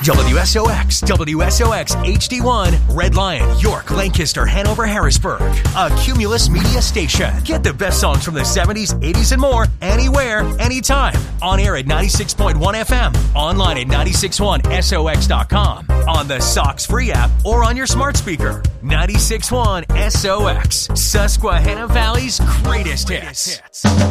WSOX, HD1, Red Lion, York, Lancaster, Hanover, Harrisburg. A Cumulus Media station. Get the best songs from the 70s, 80s, and more anywhere, anytime. On air at 96.1 FM. Online at 961sox.com. On the Sox free app or on your smart speaker. 96.1 SOX. Susquehanna Valley's greatest hits.